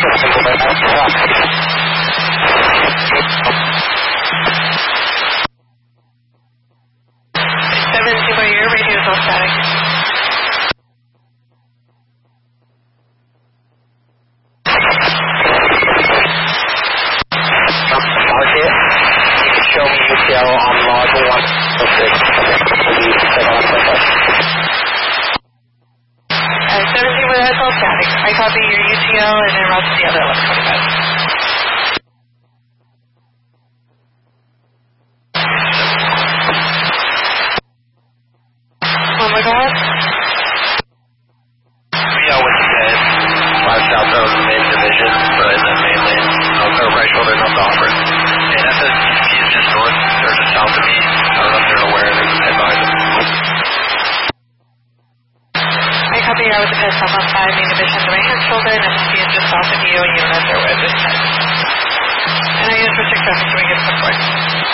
Your radio is all static. Market, you can show me UTL on log 106. 17 where that's all static. I copy your UTL and then route to the other 1125. Oh my god. Yeah, what you said. 5 southbound main division, but in the main lane. Or right shoulder, not the opposite. And that's a is just north, or just south of me. I don't know if they're aware there's a pit behind them. I copy your with the pit stop on 5 main division, the right hand shoulder, and SC is just south of you, and you know that's their way this time. And I use restrict traffic to make it support.